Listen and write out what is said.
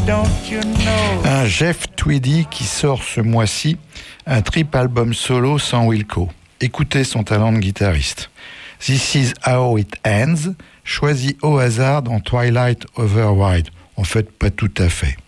don't you know? Un Jeff Tweedy qui sort ce mois-ci un triple album solo sans Wilco. Écoutez son talent de guitariste. This is how it ends, choisi au hasard dans Twilight Over White. En fait, pas tout à fait.